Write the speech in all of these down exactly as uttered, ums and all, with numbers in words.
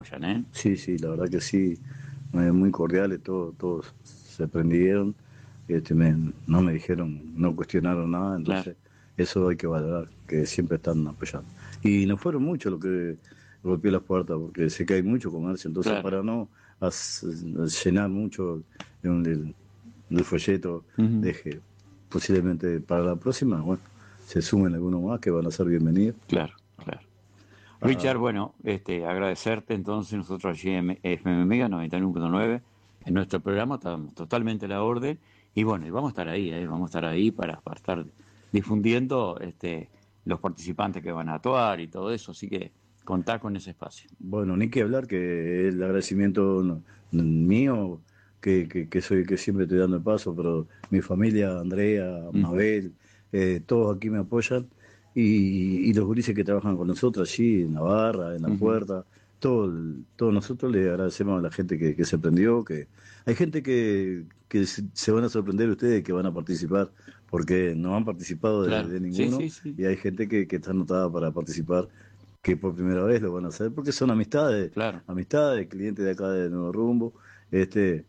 ¿eh? Sí, sí, la verdad que sí, eh, muy cordiales, todos, todos se prendieron, este, me- no me dijeron, no cuestionaron nada, Claro, entonces eso hay que valorar, que siempre están apoyando. Y no fueron muchos los que golpeó las puertas, porque sé que hay mucho comercio, entonces claro. para no as- llenar mucho el, el- el folleto, Ujú. deje posiblemente para la próxima, bueno, se sumen algunos más que van a ser bienvenidos. Claro, claro. Ah, Richard, bueno, este, agradecerte entonces, nosotros allí en F M Mega noventa y uno punto nueve, en nuestro programa estamos totalmente a la orden, y bueno, y vamos a estar ahí, ¿eh? Vamos a estar ahí para, para estar difundiendo este, los participantes que van a actuar y todo eso, así que contá con ese espacio. Bueno, ni que hablar que el agradecimiento no- no- mío, que, que, que soy que siempre estoy dando el paso, pero mi familia, Andrea, Ujú. Mabel, eh, todos aquí me apoyan, y, y los gurises que trabajan con nosotros allí, en la barra, en la Ujú. puerta, todo, el- todos nosotros le agradecemos a la gente que, que se prendió, que hay gente que, que se se van a sorprender ustedes que van a participar, porque no han participado de, Claro, de sí, ninguno, sí, sí, y hay gente que, que está anotada para participar que por primera vez lo van a hacer, porque son amistades, claro. amistades, clientes de acá de Nuevo Rumbo, este,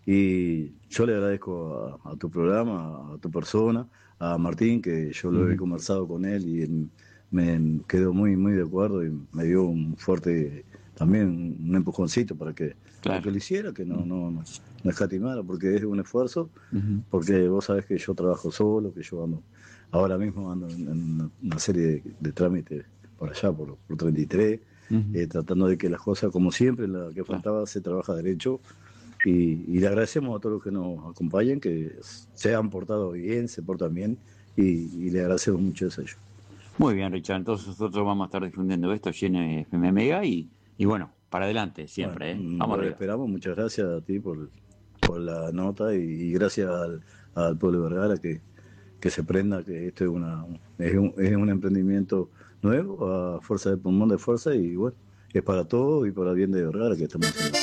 y yo le agradezco a, a tu programa, a tu persona, a Martín, que yo lo he Ujú. conversado con él y él me quedó muy, muy de acuerdo y me dio un fuerte, también un empujoncito para que, para que Claro. lo hiciera, que no, Ujú. no, no, no escatimara, porque es un esfuerzo, Ujú. porque vos sabés que yo trabajo solo, que yo ando, ahora mismo ando en, en una serie de, de trámites por allá, por, por treinta y tres, Ujú. eh, tratando de que las cosas, como siempre, la que Claro. faltaba, se trabaja derecho. Y, y le agradecemos a todos los que nos acompañan, que se han portado bien, se portan bien, y, y le agradecemos mucho eso a ellos. Muy bien, Richard. Entonces nosotros vamos a estar difundiendo esto allí en F M Mega y, y bueno, para adelante Bueno, siempre, ¿eh? mm, Vamos lo arriba. esperamos, muchas gracias a ti por, por la nota y, y gracias al, al pueblo de Vergara que, que se prenda, que esto es, una, es, un, es un emprendimiento nuevo, a fuerza de pulmón de fuerza, y bueno, es para todos y para el bien de Vergara que estamos haciendo.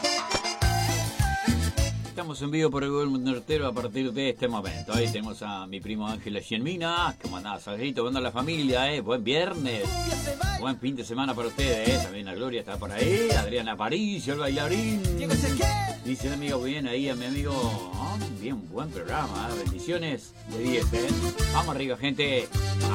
Estamos en vivo por el Google Nortero a partir de este momento. Ahí tenemos a mi primo Ángel Gienmina. ¿Cómo andás, Salguito? ¿Cómo anda la familia? Eh? Buen viernes. Buen fin de semana para ustedes. ¿eh? También la Gloria está por ahí. Adriana Paricio, el bailarín. Dice el amigo bien ahí a mi amigo. Oh, bien, buen programa. ¿eh? Bendiciones de diez. ¿eh? Vamos arriba, gente.